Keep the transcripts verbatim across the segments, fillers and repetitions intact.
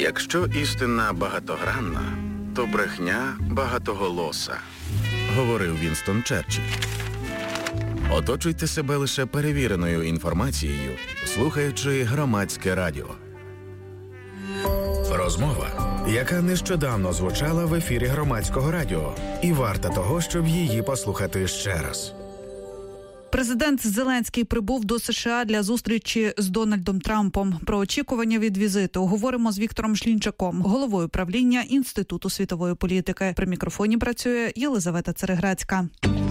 Якщо істина багатогранна, то брехня багатоголоса, говорив Вінстон Черчилль. Оточуйте себе лише перевіреною інформацією, слухаючи Громадське радіо. Розмова, яка нещодавно звучала в ефірі Громадського радіо, і варта того, щоб її послухати ще раз. Президент Зеленський прибув до США для зустрічі з Дональдом Трампом. Про очікування від візиту говоримо з Віктором Шлінчаком, головою правління Інституту світової політики. При мікрофоні працює Єлизавета Цереграцька.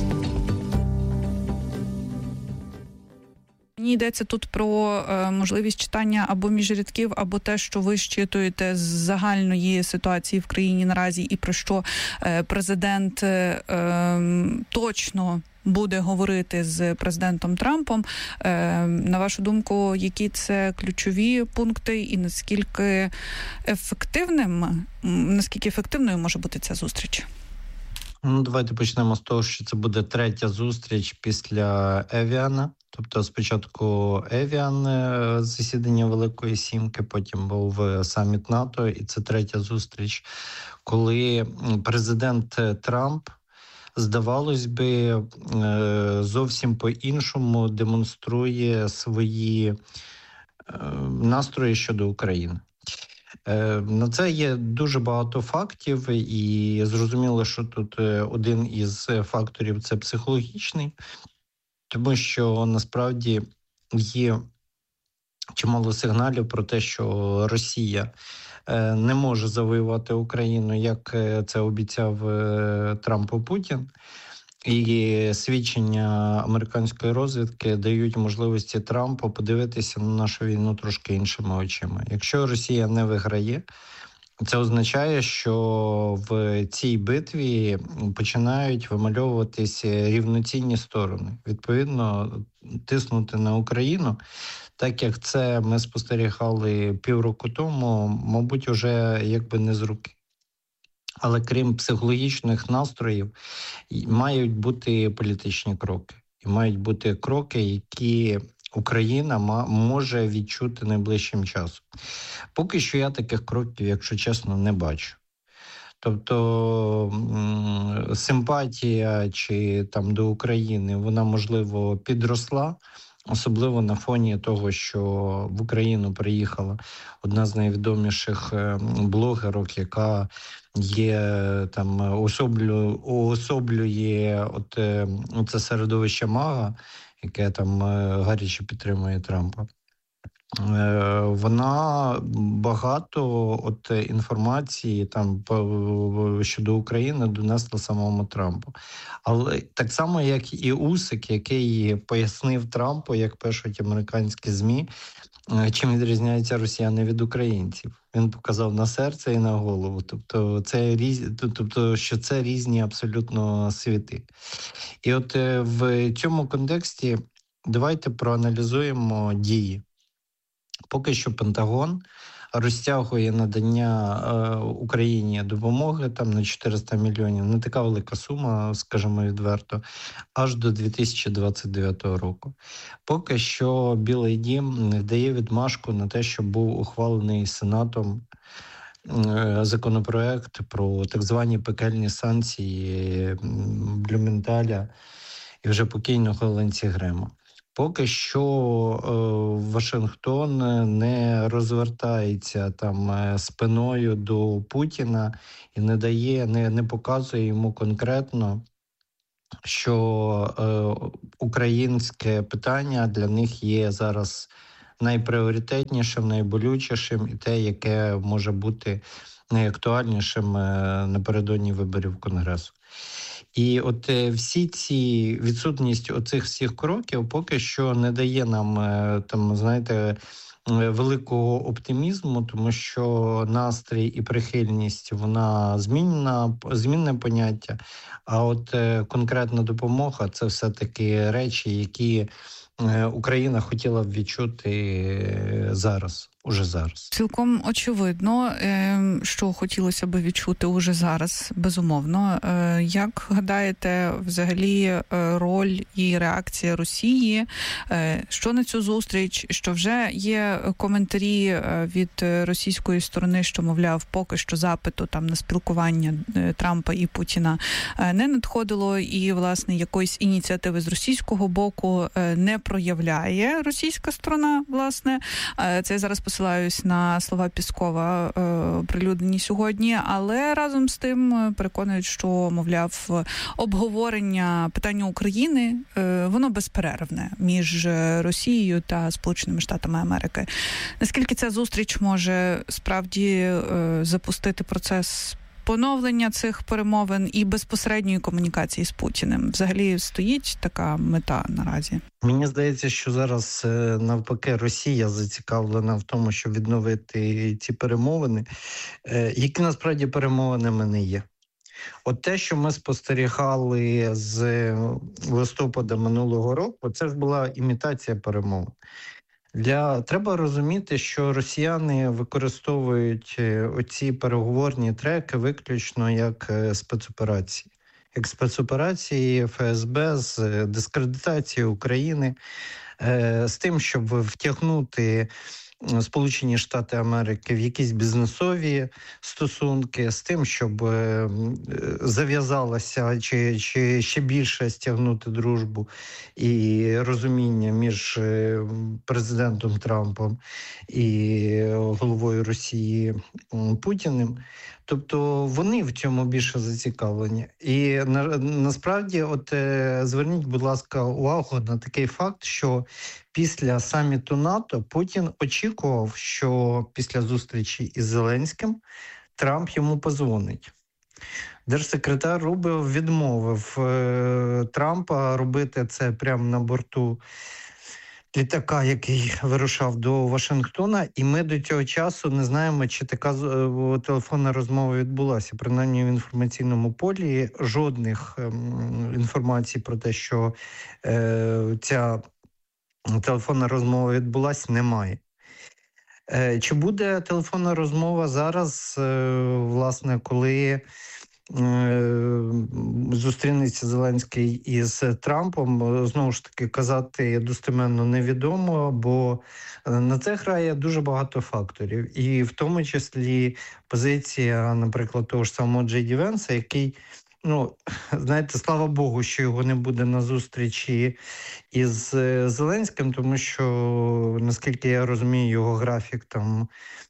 Мені йдеться тут про е, можливість читання або між рядків, або те, що ви щитуєте з загальної ситуації в країні наразі, і про що е, президент е, е, точно буде говорити з президентом Трампом. Е, на вашу думку, які це ключові пункти і наскільки ефективним, наскільки ефективною може бути ця зустріч? Ну, давайте почнемо з того, що це буде третя зустріч після Евіана. Тобто спочатку Евіан, засідання Великої Сімки, потім був саміт НАТО, і це третя зустріч, коли президент Трамп, здавалось би, зовсім по-іншому демонструє свої настрої щодо України. На це є дуже багато фактів, і зрозуміло, що тут один із факторів – це психологічний, тому що насправді є чимало сигналів про те, що Росія не може завоювати Україну, як це обіцяв Трампу Путін. І свідчення американської розвідки дають можливості Трампу подивитися на нашу війну трошки іншими очима. Якщо Росія не виграє, це означає, що в цій битві починають вимальовуватися рівноцінні сторони. Відповідно, тиснути на Україну, так як це ми спостерігали півроку тому, мабуть, уже якби не з руки. Але крім психологічних настроїв, мають бути політичні кроки. І мають бути кроки, які Україна може відчути найближчим часом. Поки що я таких кроків, якщо чесно, не бачу. Тобто симпатія чи там до України, вона, можливо, підросла, особливо на фоні того, що в Україну приїхала одна з найвідоміших блогерок, яка є там особлю, уособлює от, оце середовище МАГА, яке там гаряче підтримує Трампа. Вона багато от інформації там щодо України донесла самому Трампу. Але так само, як і Усик, який пояснив Трампу, як пишуть американські ЗМІ, чим відрізняються росіяни від українців. Він показав на серце і на голову. Тобто, це різ... тобто що це різні абсолютно світи. І от в цьому контексті давайте проаналізуємо дії. Поки що Пентагон розтягує надання е, Україні допомоги там на чотириста мільйонів, не така велика сума, скажімо відверто, аж до дві тисячі двадцять дев'ятого року. Поки що Білий дім не дає відмашку на те, щоб був ухвалений Сенатом е, законопроект про так звані пекельні санкції Блюменталя і вже покійного Ленсі Грема. Поки що е, Вашингтон не розвертається там е, спиною до Путіна і не дає, не, не показує йому конкретно, що е, українське питання для них є зараз найпріоритетнішим, найболючішим і те, яке може бути найактуальнішим е, напередодні виборів Конгресу. І от всі ці відсутність оцих всіх кроків поки що не дає нам, там, знаєте, великого оптимізму, тому що настрій і прихильність, вона змінна, змінне поняття, а от конкретна допомога – це все-таки речі, які Україна хотіла б відчути зараз. уже зараз. Цілком очевидно, що хотілося б відчути уже зараз, безумовно. Як гадаєте, взагалі, роль і реакція Росії, що на цю зустріч, що вже є коментарі від російської сторони, що, мовляв, поки що запиту там на спілкування Трампа і Путіна не надходило, і, власне, якоїсь ініціативи з російського боку не проявляє російська сторона, власне. Це я зараз посилаюсь на слова Піскова, прилюднені сьогодні, але разом з тим переконують, що, мовляв, обговорення питання України, воно безперервне між Росією та Сполученими Штатами Америки. Наскільки ця зустріч може справді запустити процес поновлення цих перемовин і безпосередньої комунікації з Путіним? Взагалі стоїть така мета наразі? Мені здається, що зараз навпаки Росія зацікавлена в тому, щоб відновити ці перемовини, які насправді перемовинами не є. От те, що ми спостерігали з листопада минулого року, це ж була імітація перемовин. Для треба розуміти, що росіяни використовують оці переговорні треки виключно як спецоперації. Як спецоперації еф ес бе з дискредитації України, з тим, щоб втягнути Сполучені Штати Америки в якісь бізнесові стосунки, з тим, щоб зав'язалася чи, чи ще більше стягнути дружбу і розуміння між президентом Трампом і головою Росії Путіним. Тобто вони в цьому більше зацікавлені. І на, насправді, от зверніть, будь ласка, увагу на такий факт, що після саміту НАТО Путін очікував, що після зустрічі із Зеленським Трамп йому позвонить. Держсекретар Рубіо відмовив е, Трампа робити це прямо на борту літака, який вирушав до Вашингтона, і ми до цього часу не знаємо, чи така е, телефонна розмова відбулася. Принаймні в інформаційному полі жодних е, інформацій про те, що е, ця телефонна розмова відбулася, немає. Е, чи буде телефонна розмова зараз, е, власне, коли зустрінеться Зеленський із Трампом, знову ж таки, казати достеменно невідомо, бо на це грає дуже багато факторів. І в тому числі позиція, наприклад, того ж самого Джей Ді Венса, який, ну, знаєте, слава Богу, що його не буде на зустрічі із Зеленським, тому що, наскільки я розумію, його графік там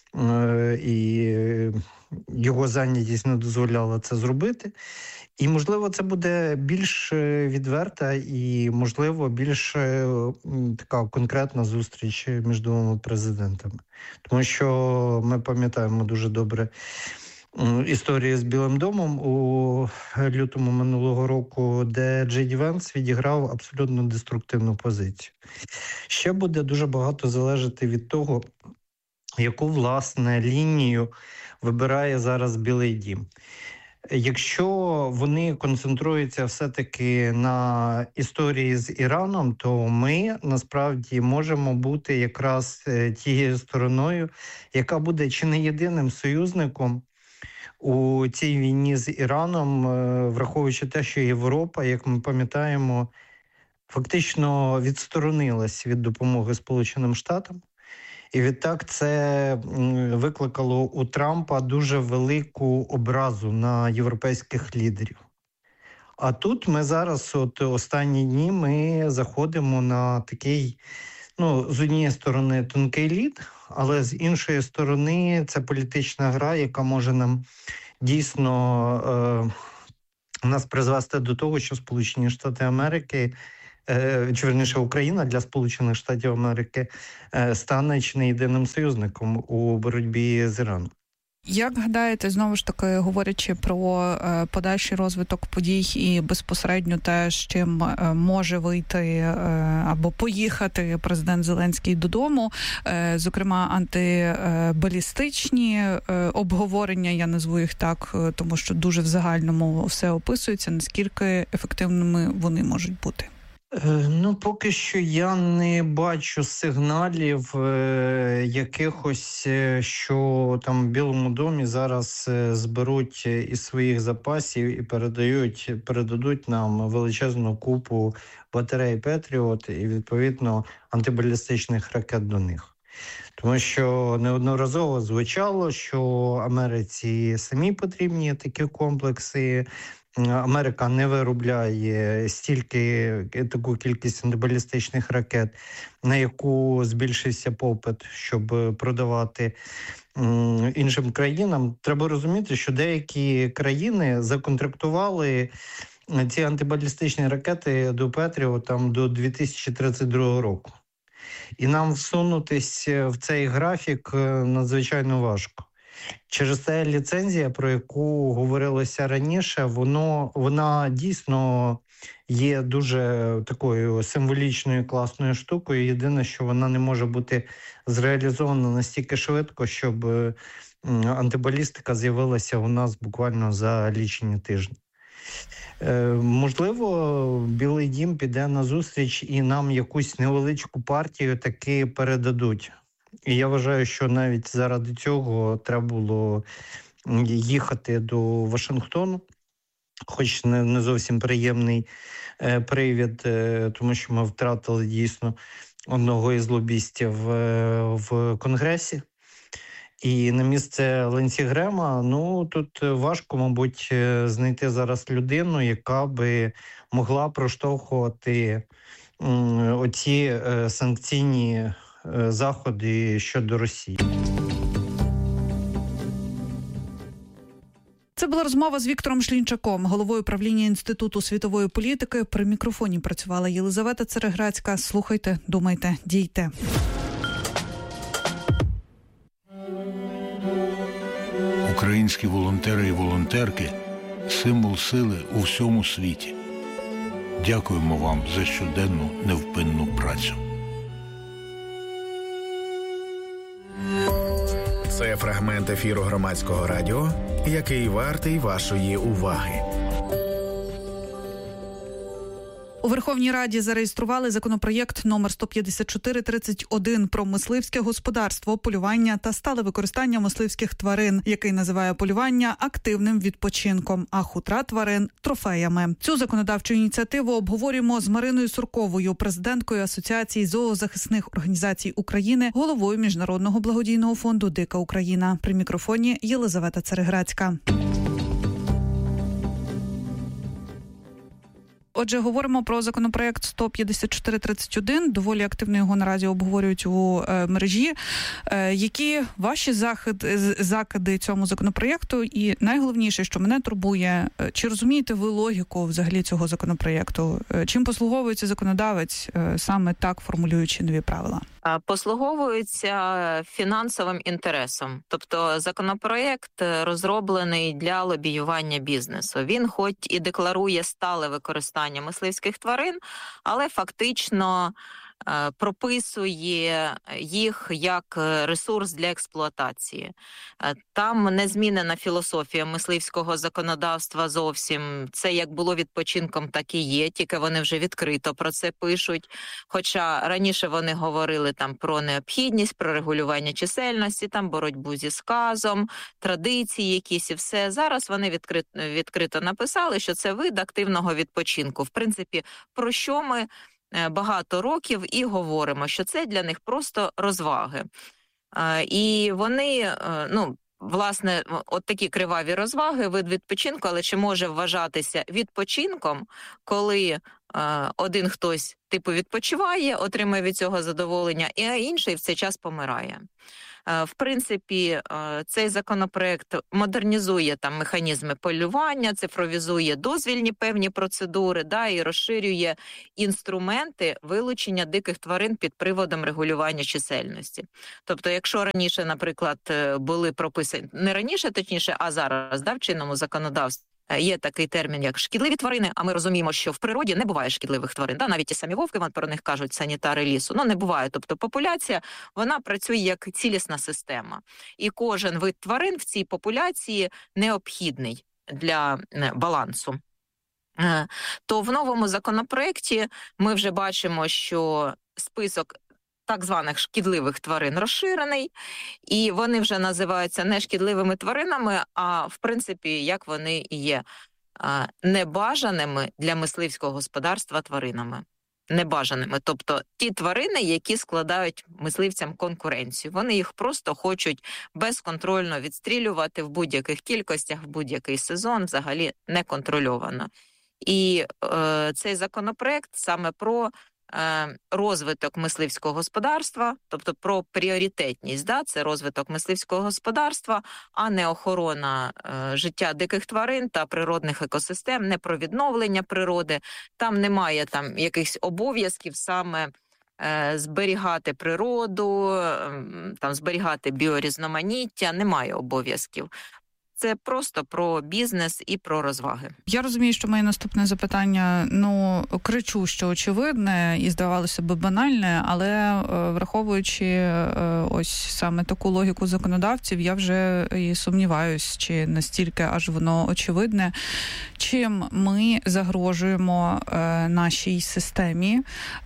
і його зайнятість не дозволяла це зробити. І, можливо, це буде більш відверта і, можливо, більш така конкретна зустріч між двома президентами. Тому що ми пам'ятаємо дуже добре історію з Білим домом у лютому минулого року, де Джей Ді Венс відіграв абсолютно деструктивну позицію. Ще буде дуже багато залежати від того, яку, власне, лінію вибирає зараз Білий дім. Якщо вони концентруються все-таки на історії з Іраном, то ми, насправді, можемо бути якраз тією стороною, яка буде чи не єдиним союзником у цій війні з Іраном, враховуючи те, що Європа, як ми пам'ятаємо, фактично відсторонилась від допомоги Сполученим Штатам. І відтак це викликало у Трампа дуже велику образу на європейських лідерів. А тут ми зараз, от останні дні, ми заходимо на такий, ну, з однієї сторони тонкий лід, але з іншої сторони це політична гра, яка може нам дійсно е, нас призвести до того, що Сполучені Штати Америки, чи, верніше, Україна для Сполучених Штатів Америки стане чи не єдиним союзником у боротьбі з Іраном. Як гадаєте, знову ж таки, говорячи про подальший розвиток подій і безпосередньо те, з чим може вийти або поїхати президент Зеленський додому, зокрема антибалістичні обговорення, я назву їх так, тому що дуже в загальному все описується, наскільки ефективними вони можуть бути? Ну, поки що я не бачу сигналів е, якихось, е, що там в Білому домі зараз е, зберуть із своїх запасів і передають, передадуть нам величезну купу батарей Петріот і, відповідно, антибалістичних ракет до них. Тому що неодноразово звучало, що Америці самі потрібні такі комплекси. Америка не виробляє стільки таку кількість антибалістичних ракет, на яку збільшився попит, щоб продавати іншим країнам. Треба розуміти, що деякі країни законтрактували ці антибалістичні ракети до Петріот там до дві тисячі тридцять другого року. І нам всунутися в цей графік надзвичайно важко. Через те ліцензія, про яку говорилося раніше, воно, вона дійсно є дуже такою символічною, класною штукою. Єдине, що вона не може бути зреалізована настільки швидко, щоб антибалістика з'явилася у нас буквально за лічені тижні. Е, можливо, Білий дім піде на зустріч і нам якусь невеличку партію таки передадуть. І я вважаю, що навіть заради цього треба було їхати до Вашингтону, хоч не, не зовсім приємний е, привід, е, тому що ми втратили дійсно одного із лобістів е, в Конгресі. І на місце Лінсі Грема, ну, тут важко, мабуть, знайти зараз людину, яка би могла проштовхувати м, оці е, санкційні е, заходи щодо Росії. Це була розмова з Віктором Шлінчаком, головою правління Інституту світової політики. При мікрофоні працювала Єлизавета Цереграцька. Слухайте, думайте, дійте. Українські волонтери і волонтерки – символ сили у всьому світі. Дякуємо вам за щоденну невпинну працю. Це фрагмент ефіру Громадського радіо, який вартий вашої уваги. У Верховній Раді зареєстрували законопроєкт номер сто п'ятдесят чотири тридцять один про мисливське господарство, полювання та стале використання мисливських тварин, який називає полювання активним відпочинком, а хутра тварин – трофеями. Цю законодавчу ініціативу обговорюємо з Мариною Сурковою, президенткою Асоціації зоозахисних організацій України, головою Міжнародного благодійного фонду «Дика Україна». При мікрофоні Єлизавета Цереграцька. Отже, говоримо про законопроект сто п'ятдесят чотири тридцять один. Доволі активно його наразі обговорюють у е, мережі. Е, які ваші захід, закиди цьому законопроекту? І найголовніше, що мене турбує, е, чи розумієте ви логіку взагалі цього законопроекту? Е, чим послуговується законодавець, е, саме так формулюючи нові правила? Послуговуються фінансовим інтересом. Тобто законопроєкт розроблений для лобіювання бізнесу. Він хоч і декларує стале використання мисливських тварин, але фактично прописує їх як ресурс для експлуатації. Там не змінена філософія мисливського законодавства зовсім. Це як було відпочинком, так і є, тільки вони вже відкрито про це пишуть. Хоча раніше вони говорили там про необхідність, про регулювання чисельності, там боротьбу зі сказом, традиції якісь і все. Зараз вони відкрито, відкрито написали, що це вид активного відпочинку. В принципі, про що ми багато років і говоримо, що це для них просто розваги. І вони, ну, власне, от такі криваві розваги, вид відпочинку, але чи може вважатися відпочинком, коли один хтось типу відпочиває, отримує від цього задоволення, а інший в цей час помирає. В принципі, цей законопроект модернізує там механізми полювання, цифровізує дозвільні певні процедури, да, і розширює інструменти вилучення диких тварин під приводом регулювання чисельності. Тобто, якщо раніше, наприклад, були прописані, не раніше, точніше, а зараз, да, в чинному законодавстві, є такий термін, як шкідливі тварини, а ми розуміємо, що в природі не буває шкідливих тварин. Да? Навіть ті самі вовки, про них кажуть санітари лісу. Ну, не буває. Тобто популяція, вона працює як цілісна система. І кожен вид тварин в цій популяції необхідний для балансу. то в новому законопроекті ми вже бачимо, що список так званих шкідливих тварин розширений, і вони вже називаються не шкідливими тваринами, а в принципі, як вони і є, небажаними для мисливського господарства тваринами. Небажаними, тобто ті тварини, які складають мисливцям конкуренцію. Вони їх просто хочуть безконтрольно відстрілювати в будь-яких кількостях, в будь-який сезон, взагалі неконтрольовано. І е, цей законопроект саме про е, розвиток мисливського господарства, тобто про пріоритетність, да, це розвиток мисливського господарства, а не охорона е, життя диких тварин та природних екосистем, не про відновлення природи. Там немає там якихось обов'язків саме е, зберігати природу, е, там зберігати біорізноманіття, немає обов'язків. Це просто про бізнес і про розваги. Я розумію, що моє наступне запитання, ну, кричу, що очевидне і, здавалося б, банальне, але враховуючи ось саме таку логіку законодавців, я вже і сумніваюсь, чи настільки аж воно очевидне, чим ми загрожуємо нашій системі,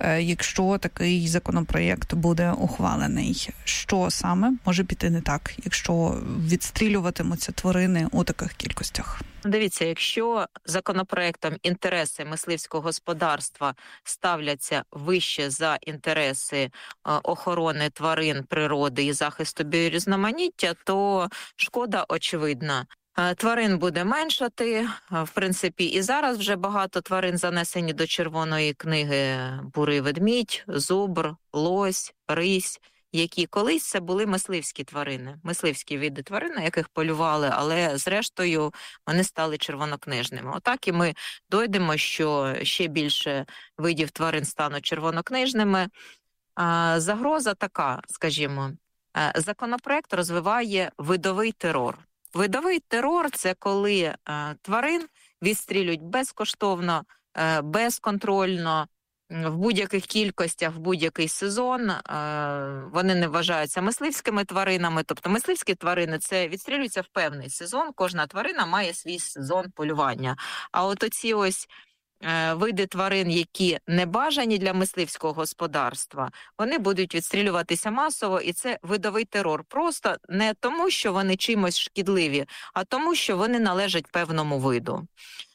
якщо такий законопроєкт буде ухвалений. Що саме може піти не так, якщо відстрілюватимуться тварини у таких кількостях? Дивіться, якщо законопроектом інтереси мисливського господарства ставляться вище за інтереси охорони тварин, природи і захисту біорізноманіття, то шкода очевидна. Тварин буде меншати, в принципі, і зараз вже багато тварин занесені до Червоної книги: бурий ведмідь, зубр, лось, рись, які колись це були мисливські тварини, мисливські види тварин, на яких полювали, але зрештою вони стали червонокнижними. Отак і ми дойдемо, що ще більше видів тварин стануть червонокнижними. А, загроза така, скажімо, законопроект розвиває видовий терор. Видовий терор – це коли а, тварин відстрілюють безкоштовно, а, безконтрольно, в будь-яких кількостях, в будь-який сезон. Вони не вважаються мисливськими тваринами. Тобто мисливські тварини – це відстрілюються в певний сезон. Кожна тварина має свій сезон полювання. А от оці ось види тварин, які не бажані для мисливського господарства, вони будуть відстрілюватися масово, і це видовий терор. Просто не тому, що вони чимось шкідливі, а тому, що вони належать певному виду.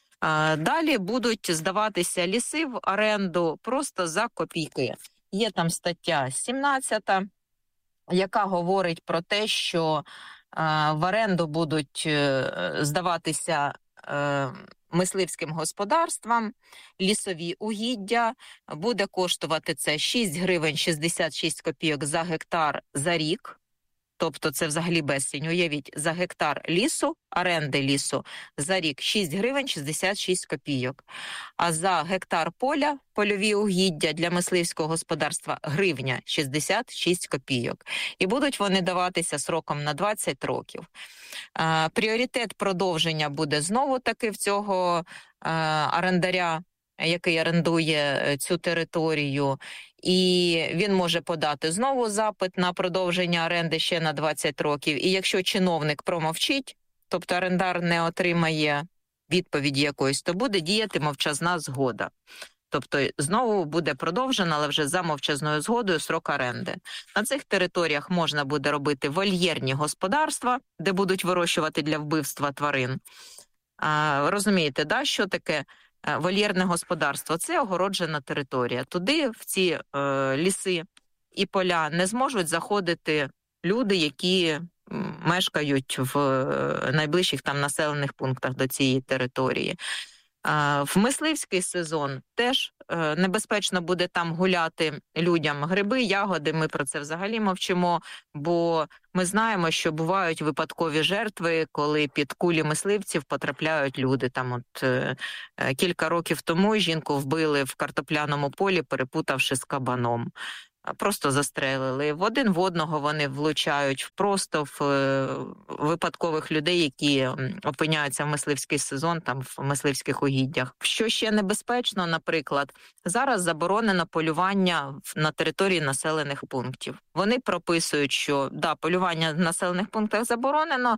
Далі будуть здаватися ліси в оренду просто за копійки. Є там стаття сімнадцята, яка говорить про те, що в оренду будуть здаватися мисливським господарствам лісові угіддя. Буде коштувати це шість гривень шістдесят шість копійок за гектар за рік. Тобто це взагалі безцінь. Уявіть, за гектар лісу, оренди лісу, за рік шість гривень шістдесят шість копійок. А за гектар поля, польові угіддя для мисливського господарства гривня шістдесят шість копійок. І будуть вони даватися сроком на двадцять років. А, пріоритет продовження буде знову-таки в цього а, орендаря, який орендує цю територію, і він може подати знову запит на продовження оренди ще на двадцять років. І якщо чиновник промовчить, тобто орендар не отримає відповіді якоїсь, то буде діяти мовчазна згода. Тобто знову буде продовжено, але вже за мовчазною згодою, срок оренди. На цих територіях можна буде робити вольєрні господарства, де будуть вирощувати для вбивства тварин. А, розумієте, да, що таке вольєрне господарство? Це огороджена територія. Туди, в ці е, ліси і поля, не зможуть заходити люди, які мешкають в е, найближчих там населених пунктах до цієї території. Е, в мисливський сезон теж е, небезпечно буде там гуляти людям гриби, ягоди. Ми про це взагалі мовчимо, бо ми знаємо, що бувають випадкові жертви, коли під кулі мисливців потрапляють люди. Там от е, кілька років тому жінку вбили в картопляному полі, перепутавши з кабаном. Просто застрелили. В один в одного вони влучають просто в е, випадкових людей, які опиняються в мисливський сезон, там в мисливських угіддях. Що ще небезпечно, наприклад, зараз заборонено полювання на території населених пунктів. Вони прописують, що да, полювання в населених пунктах заборонено,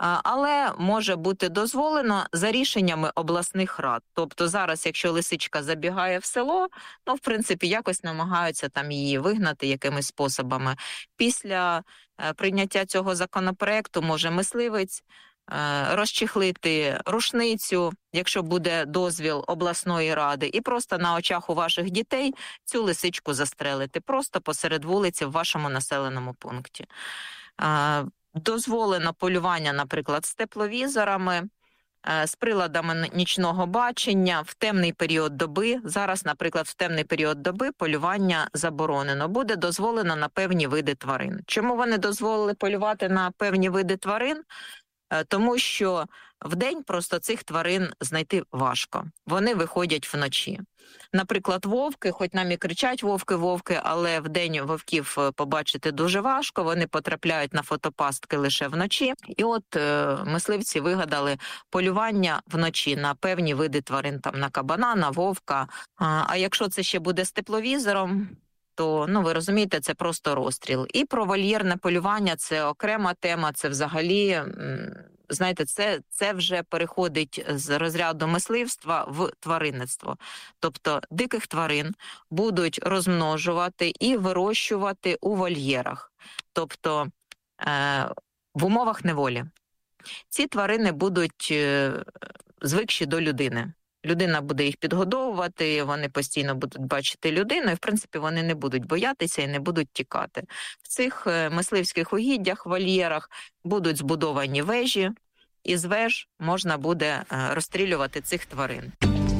але може бути дозволено за рішеннями обласних рад. Тобто зараз, якщо лисичка забігає в село, ну, в принципі, якось намагаються там її вигнати якимись способами. Після прийняття цього законопроекту може мисливець розчехлити рушницю, якщо буде дозвіл обласної ради, і просто на очах у ваших дітей цю лисичку застрелити, просто посеред вулиці в вашому населеному пункті. Дозволено полювання, наприклад, з тепловізорами, з приладами нічного бачення в темний період доби. Зараз, наприклад, в темний період доби полювання заборонено. Буде дозволено на певні види тварин. Чому вони дозволили полювати на певні види тварин? Тому що вдень просто цих тварин знайти важко. Вони виходять вночі. Наприклад, вовки, хоч нам і кричать вовки-вовки, але вдень вовків побачити дуже важко, вони потрапляють на фотопастки лише вночі. І от е, мисливці вигадали полювання вночі на певні види тварин, там на кабана, на вовка. А, а якщо це ще буде з тепловізором, то, ну, ви розумієте, це просто розстріл. І про вольєрне полювання – це окрема тема, це взагалі, знаєте, це, це вже переходить з розряду мисливства в тваринництво. Тобто диких тварин будуть розмножувати і вирощувати у вольєрах, тобто е, в умовах неволі. Ці тварини будуть е, звикші до людини. Людина буде їх підгодовувати, вони постійно будуть бачити людину, і, в принципі, вони не будуть боятися і не будуть тікати. В цих мисливських угіддях, вольєрах будуть збудовані вежі, і з веж можна буде розстрілювати цих тварин.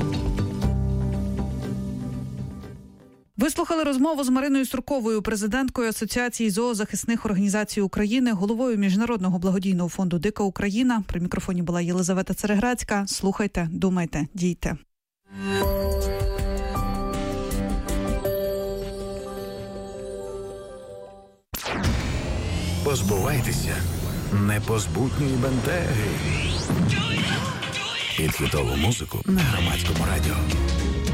Ви слухали розмову з Мариною Сурковою, президенткою Асоціації зоозахисних організацій України, головою Міжнародного благодійного фонду «Дика Україна». При мікрофоні була Єлизавета Цереграцька. Слухайте, думайте, дійте. Позбувайтеся непозбутньої бентеги. Під хітову музику на Громадському радіо.